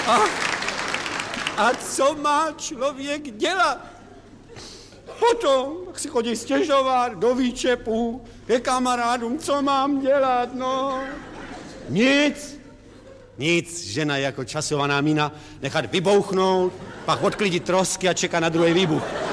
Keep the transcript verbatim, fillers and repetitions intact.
A, a co má člověk dělat? Potom tak si chodí stěžovat do výčepu, ke kamarádům, co mám dělat, no. Nic. Nic, žena je jako časovaná mína, nechat vybouchnout, pak odklidit trosky a čekat na druhý výbuch.